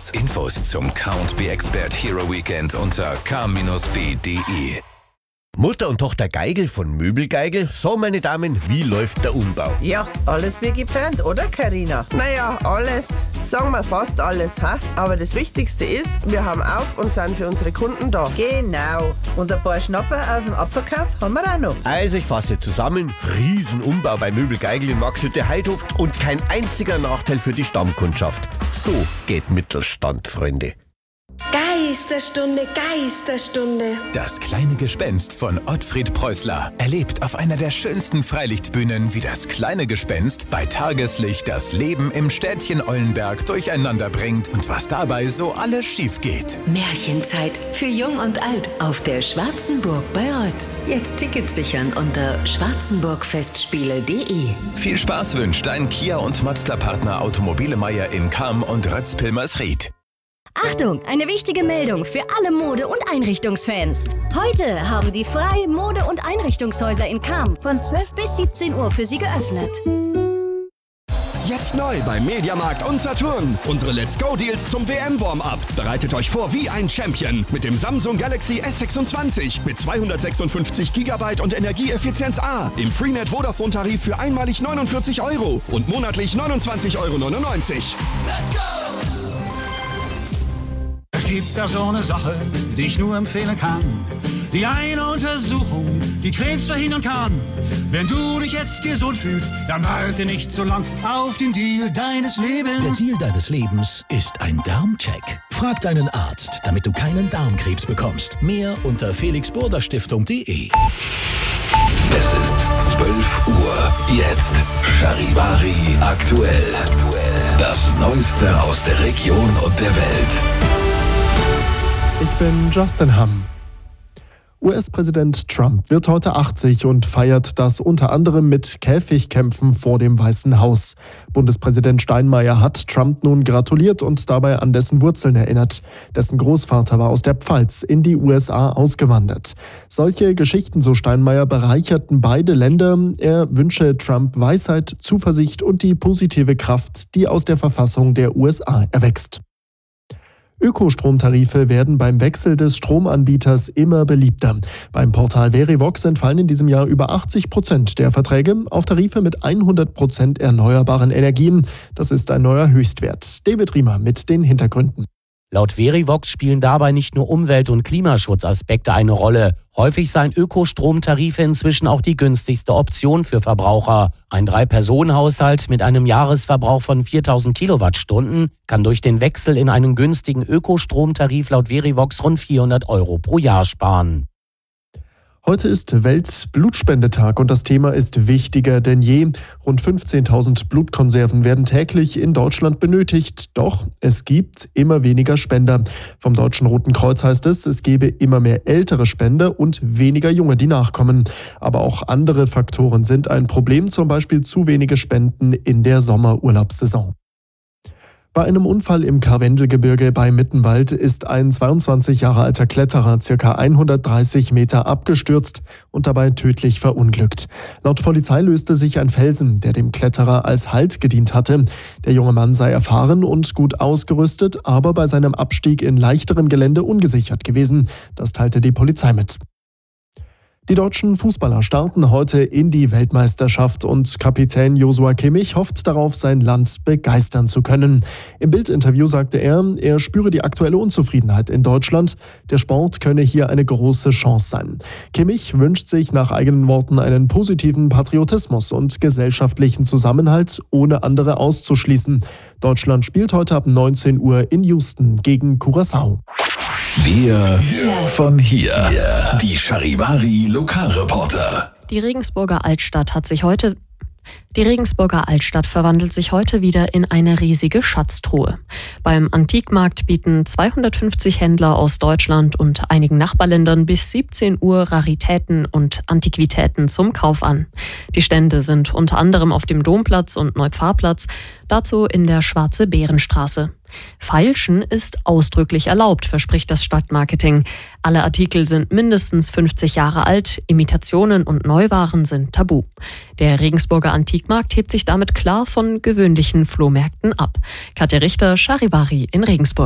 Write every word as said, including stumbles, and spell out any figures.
Infos. Infos zum Count Be Expert Hero Weekend unter k b punkt d e. Mutter und Tochter Geigel von Möbelgeigel. So, meine Damen, wie läuft der Umbau? Ja, alles wie geplant, oder Carina? Naja, alles. Sagen wir fast alles, ha? Aber das Wichtigste ist, wir haben auf und sind für unsere Kunden da. Genau. Und ein paar Schnapper aus dem Abverkauf haben wir auch noch. Also ich fasse zusammen, Riesenumbau bei Möbelgeigel in Maxhütte-Heidhof und kein einziger Nachteil für die Stammkundschaft. So geht Mittelstand, Freunde. Geisterstunde, Geisterstunde. Das kleine Gespenst von Ottfried Preußler erlebt auf einer der schönsten Freilichtbühnen, wie das kleine Gespenst bei Tageslicht das Leben im Städtchen Eulenberg durcheinander bringt und was dabei so alles schief geht. Märchenzeit für Jung und Alt auf der Schwarzenburg bei Rötz. Jetzt Tickets sichern unter schwarzenburgfestspiele punkt de. Viel Spaß wünscht dein Kia und Mazda-Partner Automobile Meier in Cham und Rötz-Pilmersried. Achtung, eine wichtige Meldung für alle Mode- und Einrichtungsfans. Heute haben die Frei Mode- und Einrichtungshäuser in Cham von zwölf bis siebzehn Uhr für Sie geöffnet. Jetzt neu beim Mediamarkt und Saturn. Unsere Let's Go Deals zum W M-Warm-Up. Bereitet euch vor wie ein Champion mit dem Samsung Galaxy S sechsundzwanzig mit zweihundertsechsundfünfzig Gigabyte und Energieeffizienz A im Freenet Vodafone Tarif für einmalig neunundvierzig Euro und monatlich neunundzwanzig Euro neunundneunzig. Let's go! Es gibt da so eine Sache, die ich nur empfehlen kann. Die eine Untersuchung, die Krebs verhindern kann. Wenn du dich jetzt gesund fühlst, dann warte nicht so lang auf den Deal deines Lebens. Der Deal deines Lebens ist ein Darmcheck. Frag deinen Arzt, damit du keinen Darmkrebs bekommst. Mehr unter felixburderstiftung punkt de. Es ist zwölf Uhr. Jetzt Charivari aktuell. Das Neueste aus der Region und der Welt. Ich bin Justin Hamm. U S-Präsident Trump wird heute achtzig und feiert das unter anderem mit Käfigkämpfen vor dem Weißen Haus. Bundespräsident Steinmeier hat Trump nun gratuliert und dabei an dessen Wurzeln erinnert. Dessen Großvater war aus der Pfalz in die U S A ausgewandert. Solche Geschichten, so Steinmeier, bereicherten beide Länder. Er wünsche Trump Weisheit, Zuversicht und die positive Kraft, die aus der Verfassung der U S A erwächst. Ökostromtarife werden beim Wechsel des Stromanbieters immer beliebter. Beim Portal Verivox entfallen in diesem Jahr über achtzig Prozent der Verträge auf Tarife mit hundert Prozent erneuerbaren Energien. Das ist ein neuer Höchstwert. David Riemer mit den Hintergründen. Laut Verivox spielen dabei nicht nur Umwelt- und Klimaschutzaspekte eine Rolle. Häufig seien Ökostromtarife inzwischen auch die günstigste Option für Verbraucher. Ein Drei-Personen-Haushalt mit einem Jahresverbrauch von viertausend Kilowattstunden kann durch den Wechsel in einen günstigen Ökostromtarif laut Verivox rund vierhundert Euro pro Jahr sparen. Heute ist Weltblutspendetag und das Thema ist wichtiger denn je. Rund fünfzehntausend Blutkonserven werden täglich in Deutschland benötigt. Doch es gibt immer weniger Spender. Vom Deutschen Roten Kreuz heißt es, es gebe immer mehr ältere Spender und weniger Junge, die nachkommen. Aber auch andere Faktoren sind ein Problem, zum Beispiel zu wenige Spenden in der Sommerurlaubssaison. Bei einem Unfall im Karwendelgebirge bei Mittenwald ist ein zweiundzwanzig Jahre alter Kletterer ca. hundertdreißig Meter abgestürzt und dabei tödlich verunglückt. Laut Polizei löste sich ein Felsen, der dem Kletterer als Halt gedient hatte. Der junge Mann sei erfahren und gut ausgerüstet, aber bei seinem Abstieg in leichterem Gelände ungesichert gewesen. Das teilte die Polizei mit. Die deutschen Fußballer starten heute in die Weltmeisterschaft und Kapitän Joshua Kimmich hofft darauf, sein Land begeistern zu können. Im Bild-Interview sagte er, er spüre die aktuelle Unzufriedenheit in Deutschland. Der Sport könne hier eine große Chance sein. Kimmich wünscht sich nach eigenen Worten einen positiven Patriotismus und gesellschaftlichen Zusammenhalt, ohne andere auszuschließen. Deutschland spielt heute ab neunzehn Uhr in Houston gegen Curaçao. Wir von hier. Die Charivari Lokalreporter. Die Regensburger Altstadt hat sich heute Die Regensburger Altstadt verwandelt sich heute wieder in eine riesige Schatztruhe. Beim Antikmarkt bieten zweihundertfünfzig Händler aus Deutschland und einigen Nachbarländern bis siebzehn Uhr Raritäten und Antiquitäten zum Kauf an. Die Stände sind unter anderem auf dem Domplatz und Neupfarrplatz, dazu in der Schwarze-Bären-Straße. Feilschen ist ausdrücklich erlaubt, verspricht das Stadtmarketing. Alle Artikel sind mindestens fünfzig Jahre alt, Imitationen und Neuwaren sind tabu. Der Regensburger Antikmarkt hebt sich damit klar von gewöhnlichen Flohmärkten ab. Katja Richter, Charivari in Regensburg.